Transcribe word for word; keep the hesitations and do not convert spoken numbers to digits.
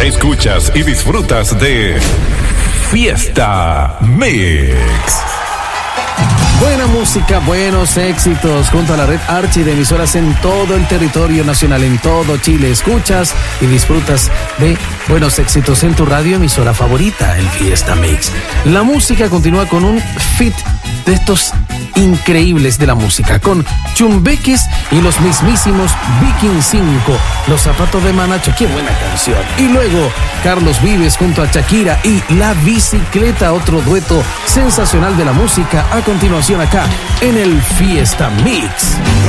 Escuchas y disfrutas de Fiesta Mix. Buena música, buenos éxitos, junto a la red Archi de emisoras en todo el territorio nacional, en todo Chile. Escuchas y disfrutas de buenos éxitos en tu radio emisora favorita, el Fiesta Mix. La música continúa con un fit de estos increíbles de la música, con Chumbeques y los mismísimos Viking cinco, Los Zapatos de Manacho. ¡Qué buena canción! Y luego Carlos Vives junto a Shakira y La Bicicleta, otro dueto sensacional de la música, a continuación acá en el Fiesta Mix.